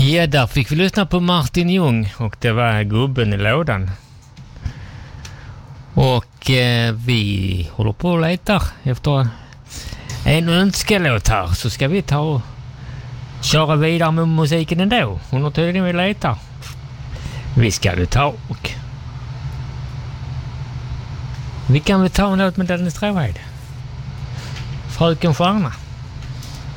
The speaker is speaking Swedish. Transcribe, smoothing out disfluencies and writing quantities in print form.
Ja, där fick vi lyssna på Martin Ljung och det var Gubben i lådan. Och vi håller på och letar efter en önskelåt här, så ska vi ta och köra vidare med musiken ändå. Under tiden vi letar. Vi ska ju ta och vi kan väl ta en låt med Dennis Tråhed. Fröken Stjärna.